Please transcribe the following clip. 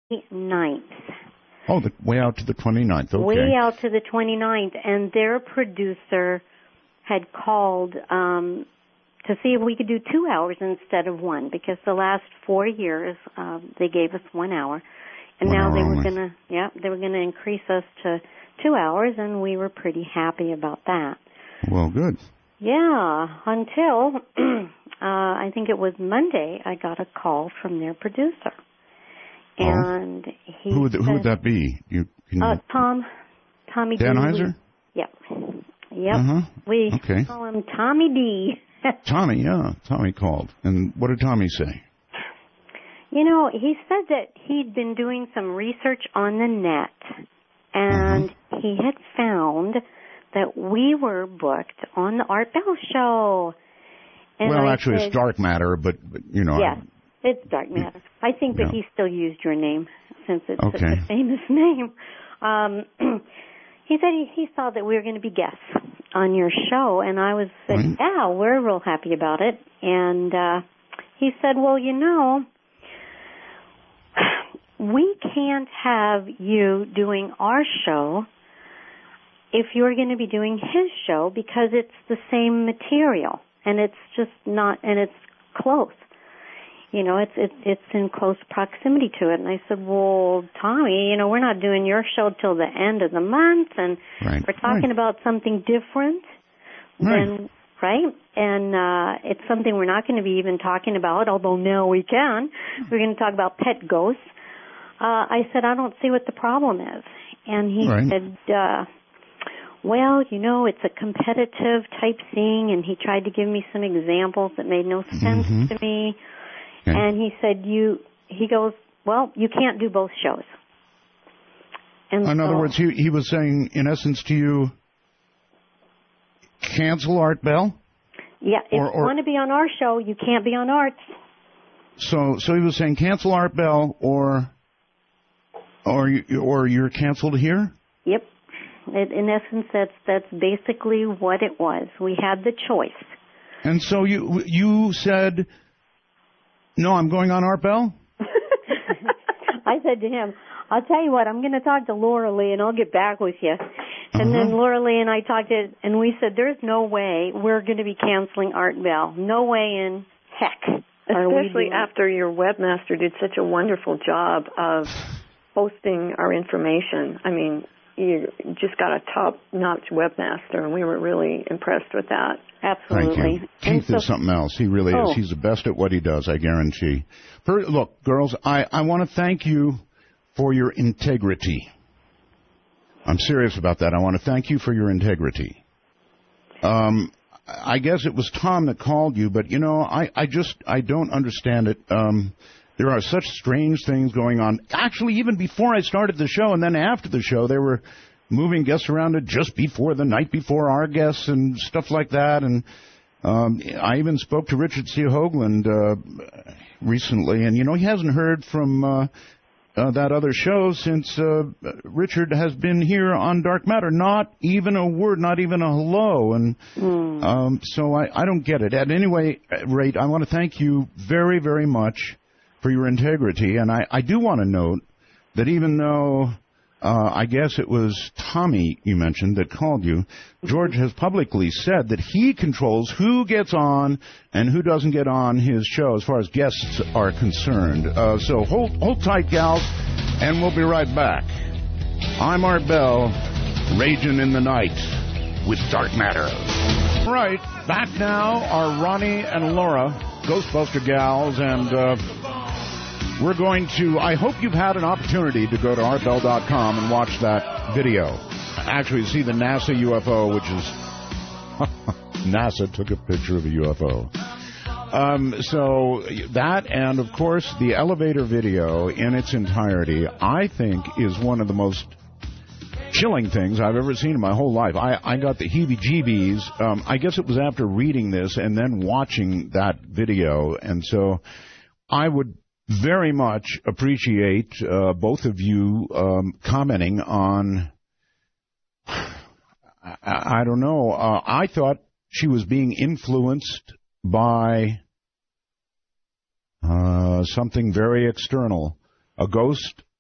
29th. Oh, way out to the 29th. Okay. Way out to the 29th, and their producer had called to see if we could do 2 hours instead of 1, because the last 4 years they gave us 1 hour, and now they were gonna increase us to 2 hours, and we were pretty happy about that. Well, good. Yeah, until I think it was Monday, I got a call from their producer. And he who would that be? Tommy Danheiser? Yep. We call him Tommy D. Tommy called. And what did Tommy say? You know, he said that he'd been doing some research on the net, and he had found that we were booked on the Art Bell show. And actually, it's Dark Matter, but you know. Yeah. It's Dark Matter. I think that he still used your name since it's such a famous name. He said he saw that we were going to be guests on your show, and I said, yeah, we're real happy about it. And he said, well, you know, we can't have you doing our show if you're going to be doing his show, because it's the same material, and it's just not, and it's close. You know, it's in close proximity to it. And I said, well, Tommy, you know, we're not doing your show till the end of the month, and we're talking about something different. And it's something we're not going to be even talking about, although now we can. We're going to talk about pet ghosts. I said, I don't see what the problem is. And he said, well, you know, it's a competitive type thing, and he tried to give me some examples that made no sense to me. Okay. And he said, he goes, well, you can't do both shows. And in other words, he was saying, in essence to you, cancel Art Bell? Yeah, if you want to be on our show, you can't be on Art's. So he was saying, cancel Art Bell, or you're canceled here? Yep. In essence, that's basically what it was. We had the choice. And so you said, no, I'm going on Art Bell? I said to him, I'll tell you what, I'm going to talk to Laura Lee, and I'll get back with you. And then Laura Lee and I talked, and we said, there's no way we're going to be canceling Art Bell. No way in heck. Especially after your webmaster did such a wonderful job of posting our information. I mean, you just got a top-notch webmaster, and we were really impressed with that. Absolutely. Keith is something else. He really is. He's the best at what he does, I guarantee. Look, girls, I want to thank you for your integrity. I'm serious about that. I want to thank you for your integrity. I guess it was Tom that called you, but, you know, I don't understand it. There are such strange things going on. Actually, even before I started the show and then after the show, they were moving guests around it just before the night before our guests and stuff like that. And I even spoke to Richard C. Hoagland recently, and, you know, he hasn't heard from that other show since Richard has been here on Dark Matter. Not even a word, not even a hello. And so I don't get it. At any rate, I want to thank you very, very much for your integrity. And I do want to note that even though I guess it was Tommy you mentioned that called you, George has publicly said that he controls who gets on and who doesn't get on his show as far as guests are concerned. So hold tight, gals, and we'll be right back. I'm Art Bell, raging in the night with Dark Matter. Right, back now are Ronnie and Laura, Ghostbuster gals, and we're going to, I hope you've had an opportunity to go to artbell.com and watch that video. Actually, see the NASA UFO, which is, NASA took a picture of a UFO. So that, and of course, the elevator video in its entirety, I think is one of the most chilling things I've ever seen in my whole life. I got the heebie-jeebies. I guess it was after reading this and then watching that video, and so I would very much appreciate both of you commenting on, I don't know, I thought she was being influenced by something very external, a ghost